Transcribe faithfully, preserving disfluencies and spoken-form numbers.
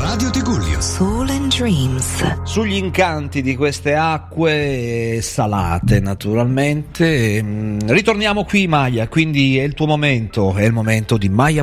Radio Tigullio. Soul and Dreams. Sugli incanti di queste acque salate, naturalmente. Ritorniamo qui, Maya, quindi è il tuo momento, è il momento di Maya